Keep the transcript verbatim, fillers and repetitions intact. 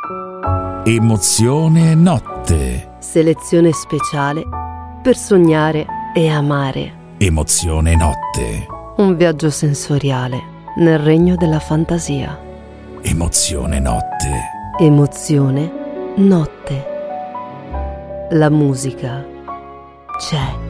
Emozione notte. Selezione speciale per sognare e amare. Emozione notte. Un viaggio sensoriale nel regno della fantasia. Emozione notte. Emozione notte. La musica c'è.